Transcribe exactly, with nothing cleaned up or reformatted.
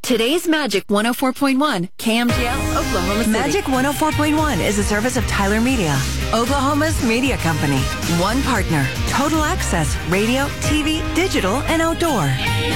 Today's Magic one oh four point one, K M G L, Oklahoma City. Magic one oh four point one is a service of Tyler Media, Oklahoma's media company. One partner, total access, radio, T V, digital, and outdoor.